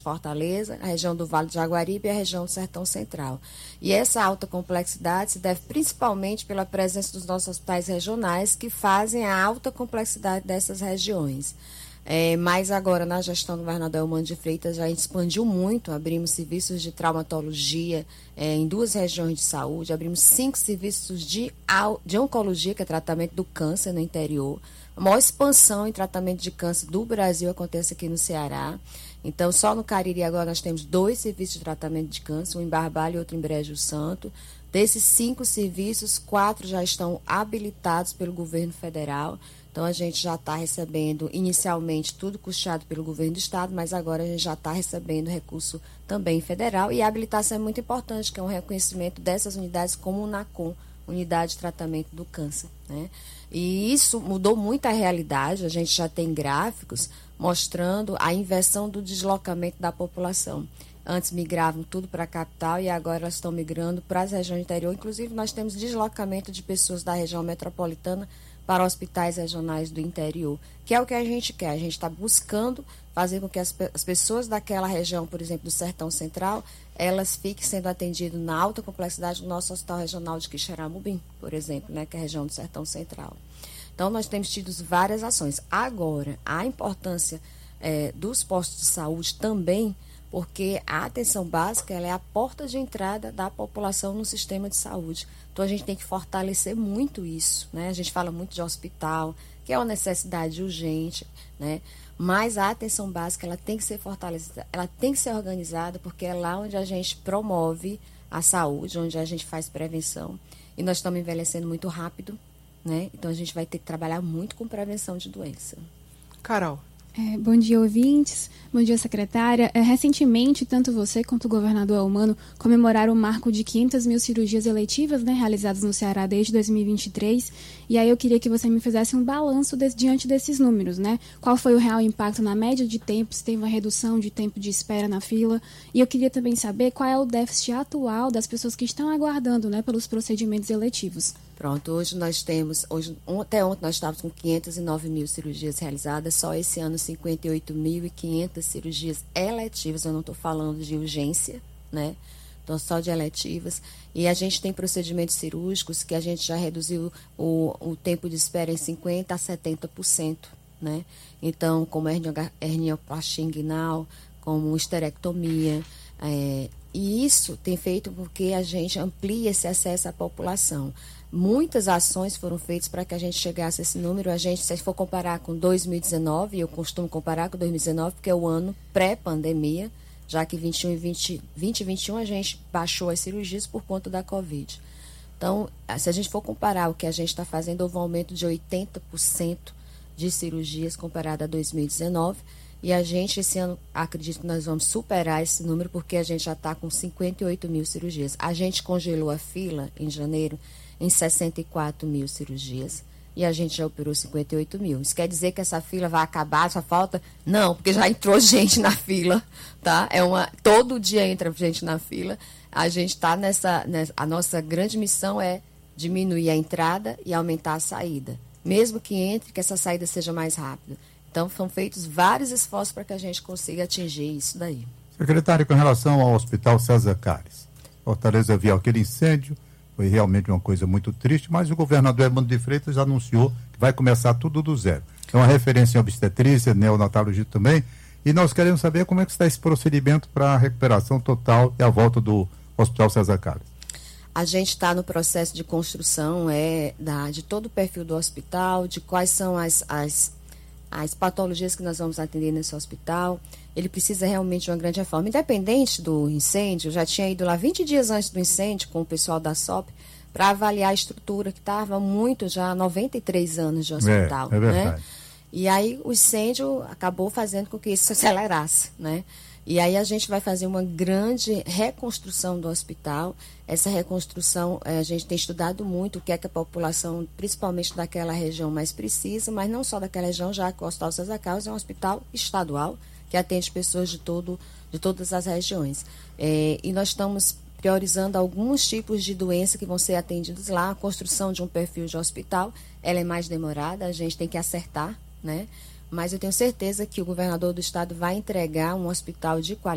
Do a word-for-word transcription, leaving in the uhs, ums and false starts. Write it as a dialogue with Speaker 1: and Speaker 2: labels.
Speaker 1: Fortaleza, a região do Vale do Jaguaribe e a região do Sertão Central. E essa alta complexidade se deve principalmente pela presença dos nossos hospitais regionais, que fazem a alta complexidade dessas regiões. É, mas agora, na gestão do governador Eumano de Freitas, a gente expandiu muito, abrimos serviços de traumatologia é, em duas regiões de saúde, abrimos cinco serviços de, de oncologia, que é tratamento do câncer no interior. A maior expansão em tratamento de câncer do Brasil acontece aqui no Ceará. Então, só no Cariri agora nós temos dois serviços de tratamento de câncer, um em Barbalho e outro em Brejo Santo. Desses cinco serviços, quatro já estão habilitados pelo governo federal. Então, a gente já está recebendo, inicialmente, tudo custeado pelo governo do estado, mas agora a gente já está recebendo recurso também federal. E a habilitação é muito importante, que é um reconhecimento dessas unidades como o NACOM, Unidade de Tratamento do Câncer, né? E isso mudou muito a realidade. A gente já tem gráficos mostrando a inversão do deslocamento da população. Antes migravam tudo para a capital e agora elas estão migrando para as regiões do interior. Inclusive, nós temos deslocamento de pessoas da região metropolitana para hospitais regionais do interior, que é o que a gente quer. A gente está buscando fazer com que as, as pessoas daquela região, por exemplo, do Sertão Central, elas fiquem sendo atendidas na alta complexidade do nosso Hospital Regional de Quixeramobim, por exemplo, né, que é a região do Sertão Central. Então, nós temos tido várias ações. Agora, a importância é, dos postos de saúde também, porque a atenção básica ela é a porta de entrada da população no sistema de saúde. Então, a gente tem que fortalecer muito isso, né? A gente fala muito de hospital, que é uma necessidade urgente, né? Mas a atenção básica ela tem que ser fortalecida, ela tem que ser organizada, porque é lá onde a gente promove a saúde, onde a gente faz prevenção. E nós estamos envelhecendo muito rápido, né? Então, a gente vai ter que trabalhar muito com prevenção de doença.
Speaker 2: Carol.
Speaker 3: É, bom dia, ouvintes. Bom dia, secretária. É, recentemente, tanto você quanto o governador Eumano comemoraram o marco de quinhentas mil cirurgias eletivas, né, realizadas no Ceará desde dois mil e vinte e três. E aí eu queria que você me fizesse um balanço de, diante desses números, né? Qual foi o real impacto na média de tempo, se teve uma redução de tempo de espera na fila. E eu queria também saber qual é o déficit atual das pessoas que estão aguardando, né, pelos procedimentos eletivos.
Speaker 1: Pronto, hoje nós temos, hoje, até ontem nós estávamos com quinhentas e nove mil cirurgias realizadas, só esse ano cinquenta e oito mil e quinhentas cirurgias eletivas, eu não estou falando de urgência, né? Então, só de eletivas. E a gente tem procedimentos cirúrgicos que a gente já reduziu o, o tempo de espera em cinquenta por cento a setenta por cento, né? Então, como hernioplastia inguinal, como esterectomia, é, e isso tem feito porque a gente amplia esse acesso à população. Muitas ações foram feitas para que a gente chegasse a esse número. A gente, se for comparar com dois mil e dezenove, eu costumo comparar com dois mil e dezenove, porque é o ano pré-pandemia, já que vinte e um e vinte, vinte e vinte e um a gente baixou as cirurgias por conta da Covid. Então, se a gente for comparar o que a gente está fazendo, houve um aumento de oitenta por cento de cirurgias comparado a dois mil e dezenove. E a gente, esse ano, acredito que nós vamos superar esse número, porque a gente já está com cinquenta e oito mil cirurgias. A gente congelou a fila em janeiro em sessenta e quatro mil cirurgias e a gente já operou cinquenta e oito mil. Isso quer dizer que essa fila vai acabar, só falta? Não, porque já entrou gente na fila, tá? É uma, todo dia entra gente na fila. A gente está nessa, nessa... A nossa grande missão é diminuir a entrada e aumentar a saída. Mesmo que entre, que essa saída seja mais rápida. Então, são feitos vários esforços para que a gente consiga atingir isso daí.
Speaker 4: Secretário, com relação ao Hospital César Carlos, Fortaleza viu aquele incêndio, foi realmente uma coisa muito triste, mas o governador Eumano de Freitas já anunciou que vai começar tudo do zero. É uma referência em obstetrícia, neonatologia também, e nós queremos saber como é que está esse procedimento para a recuperação total e a volta do Hospital César Carlos.
Speaker 1: A gente está no processo de construção é, da, de todo o perfil do hospital, de quais são as, as, as patologias que nós vamos atender nesse hospital. Ele precisa realmente de uma grande reforma. Independente do incêndio, eu já tinha ido lá vinte dias antes do incêndio com o pessoal da S O P para avaliar a estrutura, que estava muito já, noventa e três anos de hospital.
Speaker 4: É, é verdade.
Speaker 1: Né? E aí o incêndio acabou fazendo com que isso se acelerasse, né? E aí a gente vai fazer uma grande reconstrução do hospital. Essa reconstrução, a gente tem estudado muito o que é que a população, principalmente daquela região, mais precisa, mas não só daquela região, já que o Hospital César Carlos é um hospital estadual que atende pessoas de, todo, de todas as regiões. É, e nós estamos priorizando alguns tipos de doença que vão ser atendidos lá. A construção de um perfil de hospital, ela é mais demorada, a gente tem que acertar, né? Mas eu tenho certeza que o governador do estado vai entregar um hospital de qualidade.